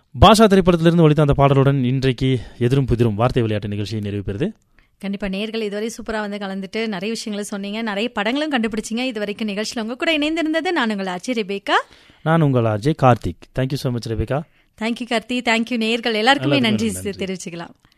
பாஷா திரைப்படத்திலிருந்து ஒலித்த அந்த பாடலுடன் இன்றைக்கு எதிரும் புதிரும் வார்த்தை விளையாட்டு நிகழ்ச்சியை நிறைவு பெறுது. கண்டிப்பாக நேர்கள் இதுவரை சூப்பராக வந்து கலந்துட்டு நிறைய விஷயங்களை சொன்னீங்க, நிறைய படங்களும் கண்டுபிடிச்சிங்க. இது வரைக்கும் நிகழ்ச்சியில் உங்க கூட இணைந்திருந்தது நான் உங்கள் ஆர்ஜே ரெபேக்கா. நான் உங்கள் RJ Karthik. Thank you so much Rebecca. Thank you Karthi. Thank you நேர்கள் எல்லாருக்குமே நன்றி தெரிவிச்சுக்கலாம்.